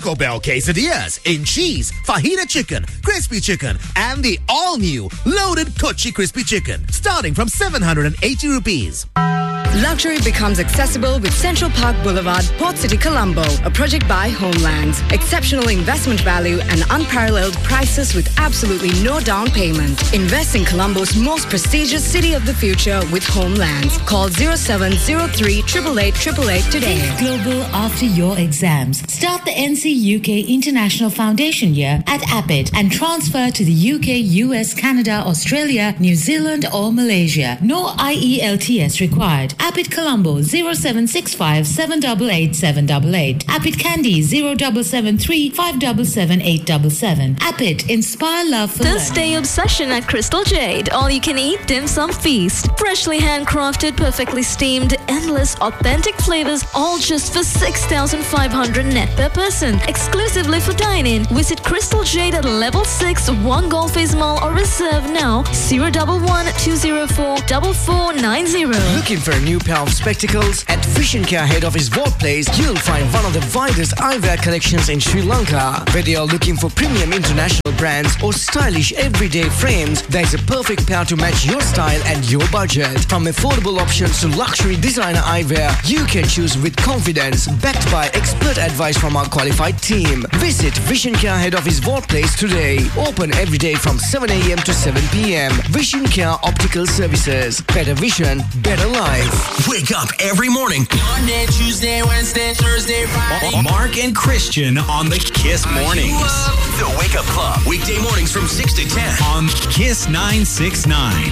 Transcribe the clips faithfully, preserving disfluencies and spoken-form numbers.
Taco Bell quesadillas in cheese, fajita chicken, crispy chicken, and the all-new loaded Kochi crispy chicken, starting from seven hundred eighty rupees. Luxury becomes accessible with Central Park Boulevard, Port City, Colombo, a project by Homelands. Exceptional investment value and unparalleled prices with absolutely no down payment. Invest in Colombo's most prestigious city of the future with Homelands. Call zero seven zero three, eight eight eight, eight eight eight today. Think global after your exams. Start the N C U K International Foundation year at Appit and transfer to the U K, U S, Canada, Australia, New Zealand or Malaysia. No I E L T S required. Appit Colombo zero seven six five, seven eight eight, seven eight eight. Appit Kandy zero seven seven three, five seven seven, eight seven seven. Appit, inspire love for Thursday obsession at Crystal Jade. All you can eat dim sum feast. Freshly handcrafted, perfectly steamed, endless authentic flavors, all just for six thousand five hundred net per person. Exclusively for dine-in. Visit Crystal Jade at level six, One Golfers Mall or reserve now zero one one, two zero four, four four nine zero. Looking for a new pair of spectacles? At Vision Care head office workplace, you'll find one of the widest eyewear collections in Sri Lanka. Whether you're looking for premium international brands or stylish everyday frames, there's a perfect pair to match your style and your budget. From affordable options to luxury designer eyewear, you can choose with confidence, backed by expert advice from our qualified team. Visit Vision Care head office workplace today. Open every day from seven a.m. to seven p.m. Vision Care Optical Services. Better vision, better life. Wake up every morning. Monday, Tuesday, Wednesday, Thursday, Friday. Mark and Christian on the Kiss Mornings. The Wake Up Club. Weekday mornings from six to ten on Kiss nine six nine.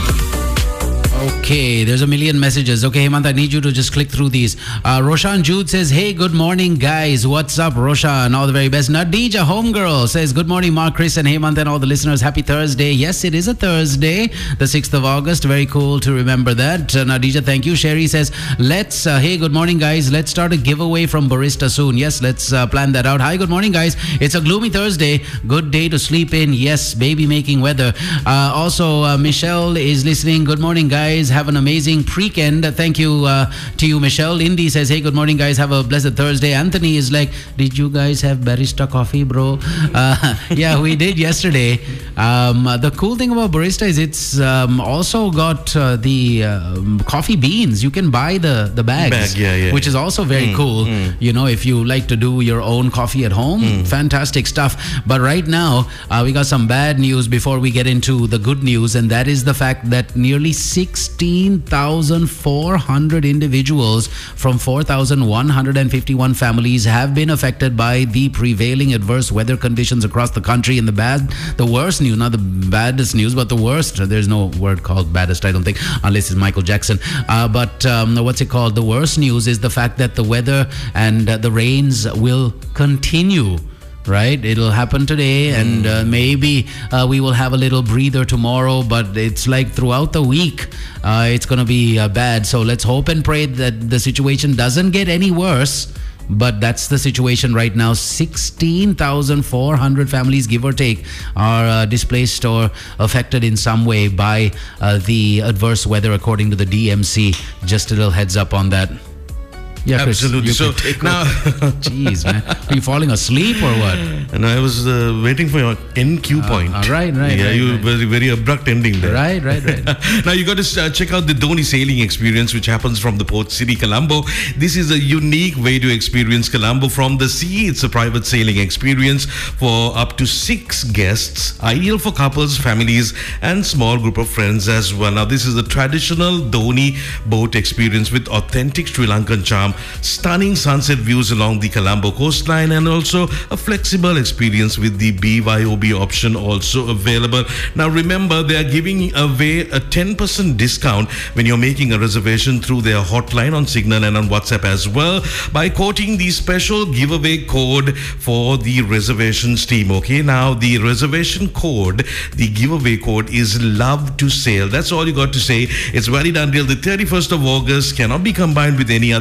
Okay, there's a million messages. Okay, Hemant, I need you to just click through these. Uh, Roshan Jude says, hey, good morning, guys. What's up, Roshan? All the very best. Nadija Homegirl says, good morning, Mark, Chris, and Hemant, and all the listeners. Happy Thursday. Yes, it is a Thursday, the sixth of August. Very cool to remember that. Uh, Nadija, thank you. Sherry says, let's, uh, hey, good morning, guys. Let's start a giveaway from Barista soon. Yes, let's uh, plan that out. Hi, good morning, guys. It's a gloomy Thursday. Good day to sleep in. Yes, baby making weather. Uh, also, uh, Michelle is listening. Good morning, guys. Have an amazing pre-kend. Thank you uh, to you, Michelle. Indy says, hey, good morning, guys. Have a blessed Thursday. Anthony is like, did you guys have barista coffee, bro? Uh, yeah, we did yesterday. Um, the cool thing about barista is it's um, also got uh, the uh, coffee beans. You can buy the, the bags, Bag, yeah, yeah, which yeah. is also very mm, cool. Mm. You know, if you like to do your own coffee at home, mm. fantastic stuff. But right now, uh, we got some bad news before we get into the good news, and that is the fact that nearly sixteen thousand four hundred individuals from four thousand one hundred fifty-one families have been affected by the prevailing adverse weather conditions across the country. And the bad, the worst news, not the baddest news, but the worst. There's no word called baddest, I don't think, unless it's Michael Jackson. Uh, but um, what's it called? The worst news is the fact that the weather and uh, the rains will continue. Right, it'll happen today, and uh, maybe uh, we will have a little breather tomorrow, but it's like throughout the week uh, it's gonna be uh, bad. So let's hope and pray that the situation doesn't get any worse, but that's the situation right now. Sixteen thousand four hundred families, give or take, are uh, displaced or affected in some way by uh, the adverse weather, according to the D M C. Just a little heads up on that. Yeah, Chris, absolutely. So now, jeez, man, are you falling asleep or what? And I was uh, waiting for your N Q uh, point. Uh, right, right. Yeah, right, you right. very very abrupt ending there. Right, right, right. Now you got to uh, check out the Dhoni sailing experience, which happens from the Port City, Colombo. This is a unique way to experience Colombo from the sea. It's a private sailing experience for up to six guests, ideal for couples, families, and small group of friends as well. Now this is a traditional Dhoni boat experience with authentic Sri Lankan charm, stunning sunset views along the Colombo coastline, and also a flexible experience with the B Y O B option also available. Now remember, they are giving away a ten percent discount when you're making a reservation through their hotline on Signal and on WhatsApp as well, by quoting the special giveaway code for the reservations team. Okay, now the reservation code, the giveaway code is love to sail. That's all you got to say. It's valid until the thirty-first of August, cannot be combined with any other promotion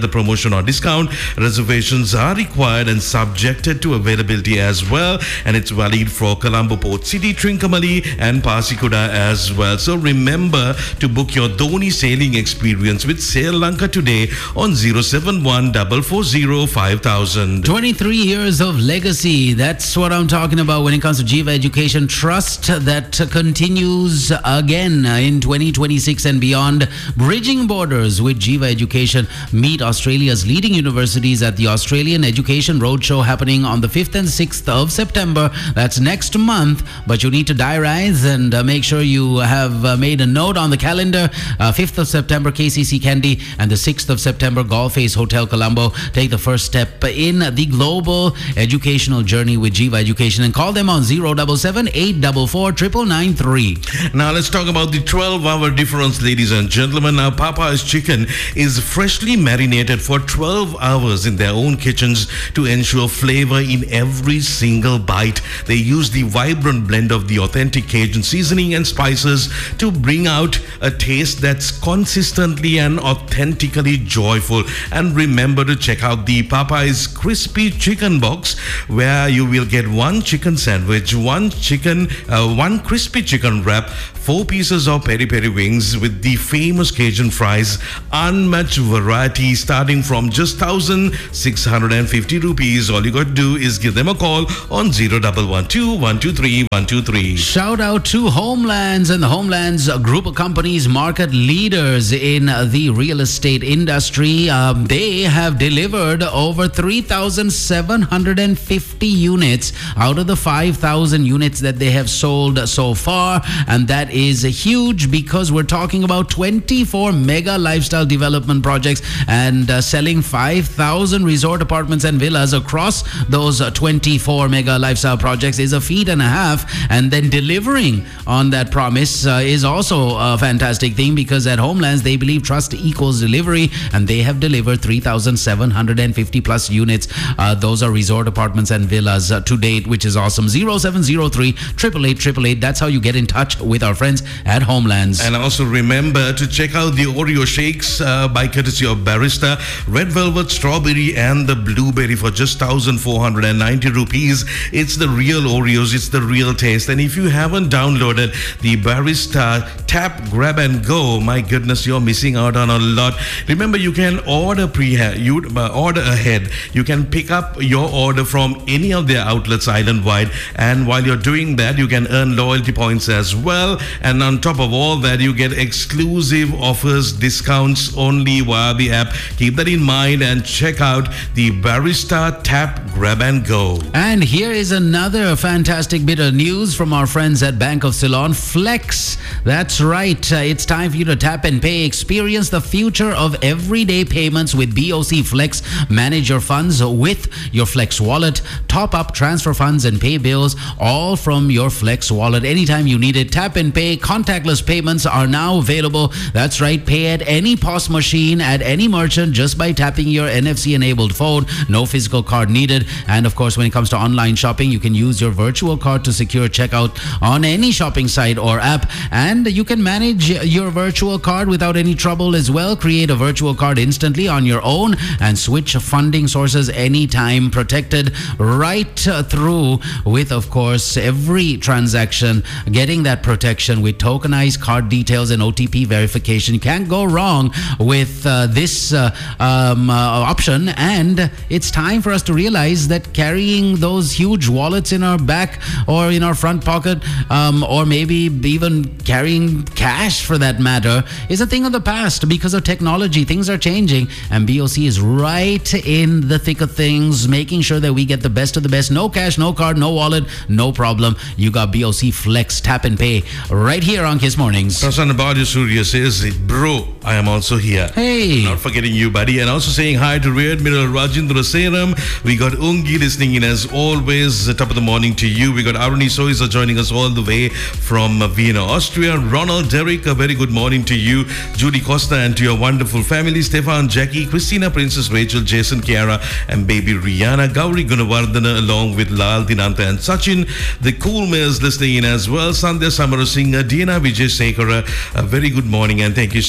promotion or discount. Reservations are required and subjected to availability as well, and it's valid for Colombo Port City, Trincomalee and Pasikuda as well. So remember to book your Dhoni sailing experience with Sail Lanka today on zero seven one four four zero five thousand. twenty-three years of legacy. That's what I'm talking about when it comes to Jiva Education Trust, that continues again in twenty twenty-six and beyond. Bridging borders with Jiva Education. Meet Australia's leading universities at the Australian Education Roadshow happening on the fifth and sixth of September. That's next month, but you need to diarize and uh, make sure you have uh, made a note on the calendar. Uh, fifth of September, K C C Kandy, and the sixth of September, Golf Face Hotel Colombo. Take the first step in the global educational journey with Jiva Education, and call them on zero seven seven, eight four four, nine nine nine three. Now let's talk about the twelve hour difference, ladies and gentlemen. Now Papa's chicken is freshly marinated for twelve hours in their own kitchens to ensure flavor in every single bite. They use the vibrant blend of the authentic Cajun seasoning and spices to bring out a taste that's consistently and authentically joyful. And remember to check out the Popeye's Crispy Chicken Box, where you will get one chicken sandwich, one chicken, uh, one crispy chicken wrap, four pieces of peri peri wings with the famous Cajun fries, unmatched variety starting from just one thousand six hundred fifty rupees. All you got to do is give them a call on zero one one two, one two three, one two three. Shout out to Homelands and the Homelands group of companies, market leaders in the real estate industry. Um, they have delivered over three thousand seven hundred fifty units out of the five thousand units that they have sold so far, and that is huge because we're talking about twenty-four mega lifestyle development projects and uh, selling five thousand resort apartments and villas across those uh, twenty-four mega lifestyle projects is a feat and a half, and then delivering on that promise uh, is also a fantastic thing, because at Homelands they believe trust equals delivery, and they have delivered three thousand seven hundred fifty plus units. Uh, those are resort apartments and villas uh, to date, which is awesome. zero seven zero three, eight eight eight, eight eight eight. That's how you get in touch with our friends at Homelands. And also remember to check out the Oreo shakes uh, by courtesy of Barista, red velvet, strawberry and the blueberry for just one thousand four hundred ninety rupees. It's the real Oreos, it's the real taste. And if you haven't downloaded the Barista Tap, Grab and Go, my goodness, you're missing out on a lot. Remember, you can order pre you uh, order ahead. You can pick up your order from any of their outlets island-wide, and while you're doing that, you can earn loyalty points as well. And on top of all that, you get exclusive offers, discounts only via the app. Keep that in mind and check out the Barista Tap, Grab and Go. And here is another fantastic bit of news from our friends at Bank of Ceylon. Flex. That's right. Uh, it's time for you to tap and pay. Experience the future of everyday payments with B O C Flex. Manage your funds with your Flex wallet. Top up, transfer funds and pay bills all from your Flex wallet anytime you need it. Tap and pay. Contactless payments are now available. That's right. Pay at any P O S machine at any merchant just by tapping your N F C enabled phone. No physical card needed. And of course, when it comes to online shopping, you can use your virtual card to secure checkout on any shopping site or app. And you can manage your virtual card without any trouble as well. Create a virtual card instantly on your own and switch funding sources anytime. Protected right through with, of course, every transaction. Getting that protection with tokenized card details and O T P verification. You can't go wrong with uh, this uh, um, uh, option. And it's time for us to realize that carrying those huge wallets in our back or in our front pocket, um, or maybe even carrying cash for that matter, is a thing of the past because of technology. Things are changing, and B O C is right in the thick of things, making sure that we get the best of the best. No cash, no card, no wallet, no problem. You got B O C Flex Tap and Pay right here on Kiss Mornings. Prasanna Bhadia Surya says, bro, I am also here. Hey. Not forgetting you, buddy. And also saying hi to Rear Admiral Rajendra Seram. We got Ungi listening in as always. Top of the morning to you. We got Aruni Soisa joining us all the way from Vienna, Austria. Ronald Derrick, a very good morning to you. Judy Costa and to your wonderful family. Stefan, Jackie, Christina, Princess Rachel, Jason, Kiara and baby Rihanna. Gauri Gunawardana along with Lal, Dinanta and Sachin. The Cool Males listening in as well. Sandhya Samarasinghe, Dina Vijay Sekhara. A very good morning and thank you so much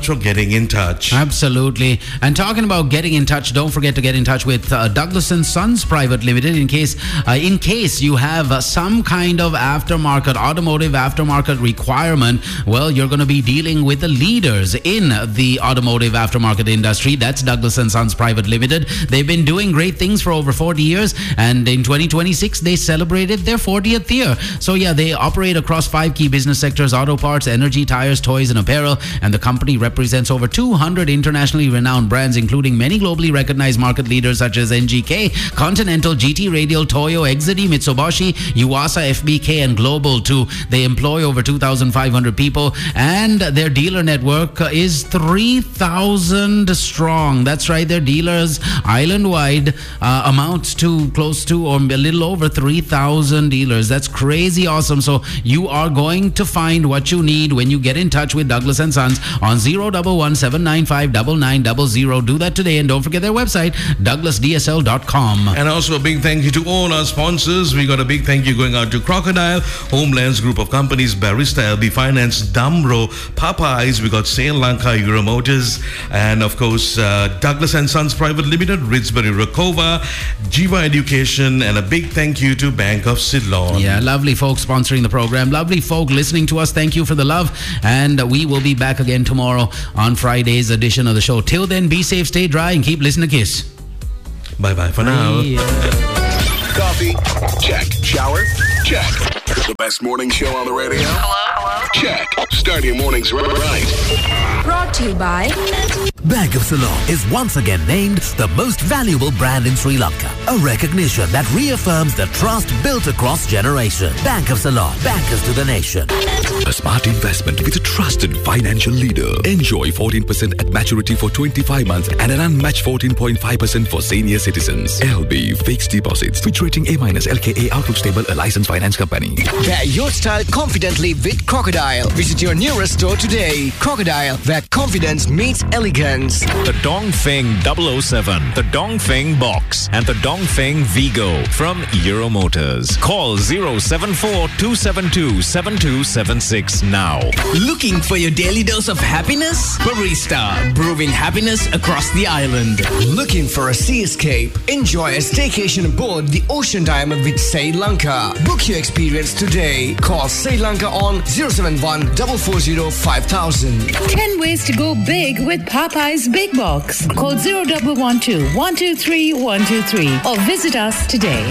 much for getting in touch. Absolutely. And talking about getting in touch, don't forget to get in touch with uh, Douglas and Sons Private Limited in case uh, in case you have uh, some kind of aftermarket, automotive aftermarket requirement. Well, you're going to be dealing with the leaders in the automotive aftermarket industry. That's Douglas and Sons Private Limited. They've been doing great things for over forty years, and in twenty twenty-six they celebrated their fortieth year. So yeah, they operate across five key business sectors: auto parts, energy, tires, toys and apparel. And the company represents over two hundred internationally renowned brands, including many globally recognized market leaders such as N G K, Continental, G T Radial, Toyo, Exedy, Mitsubishi, Yuasa, F B K and Global too. They employ over two thousand five hundred people, and their dealer network is three thousand strong. That's right, their dealers island-wide uh, amounts to close to or a little over three thousand dealers. That's crazy awesome. So you are going to find what you need when you get in touch with Douglas and Sons on zero one one seven nine five nine nine zero zero. Do that today, and don't forget their website, douglas d s l dot com. And also a big thank you to all our sponsors. We got a big thank you going out to Crocodile, Homelands Group of Companies, Barista, L B Finance, Damro, Popeyes. We got Sri Lanka, Euro Motors, and of course uh, Douglas and Sons Private Limited, Ridsbury Rakova, Jiva Education, and a big thank you to Bank of Ceylon. Yeah, lovely folks sponsoring the program. Lovely folk listening to us. Thank you for the love, and we will be back again tomorrow on Friday's edition of the show. Till then, be safe, stay dry, and keep listening to Kiss. Bye bye for now. Yeah. Coffee? Check. Shower? Check. The best morning show on the radio? Hello? Hello? Check. Start your mornings right. Brought to you by Bank of Ceylon is once again named the most valuable brand in Sri Lanka. A recognition that reaffirms the trust built across generations. Bank of Ceylon, bankers to the nation. A smart investment with a trusted financial leader. Enjoy fourteen percent at maturity for twenty-five months and an unmatched fourteen point five percent for senior citizens. L B Fixed Deposits. Fitch rating A minus, L K A Outlook Stable, a licensed finance company. Wear your style confidently with Crocodile. Visit your nearest store today. Crocodile, where confidence meets elegance. The Dongfeng double oh seven, the Dongfeng Box, and the Dongfeng Vigo from Euro Motors. Call zero seven four two seven two seven two seven six now. Looking for your daily dose of happiness? Barista, brewing happiness across the island. Looking for a sea escape? Enjoy a staycation aboard the Ocean Diamond with Sri Lanka. Book your experience today. Call Sri Lanka on zero seven one four four zero five thousand. ten ways to go big with Popeye's Big Box. Call zero one one two one two three one two three or visit us today.